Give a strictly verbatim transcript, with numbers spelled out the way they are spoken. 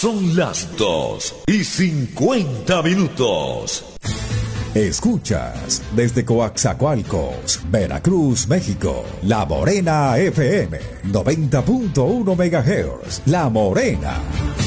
Son las dos y cincuenta minutos. Escuchas desde Coaxacualcos, Veracruz, México, La Morena F M, noventa punto uno megahertz. La Morena.